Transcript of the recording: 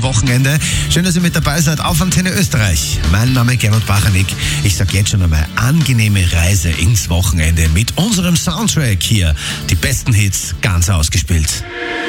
Wochenende. Schön, dass ihr mit dabei seid auf Antenne Österreich. Mein Name ist Gernot Bachanik. Ich sag jetzt schon einmal angenehme Reise ins Wochenende mit unserem Soundtrack hier. Die besten Hits ganz ausgespielt.